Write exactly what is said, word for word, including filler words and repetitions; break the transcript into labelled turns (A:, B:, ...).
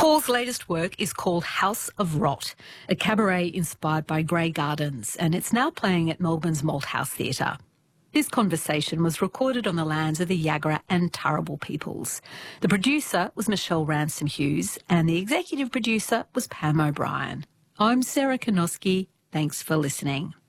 A: Paul's latest work is called House of Rot, a cabaret inspired by Grey Gardens, and it's now playing at Melbourne's Malthouse Theatre. This conversation was recorded on the lands of the Yagara and Turrbal peoples. The producer was Michelle Ransom Hughes and the executive producer was Pam O'Brien. I'm Sarah Konoski. Thanks for listening.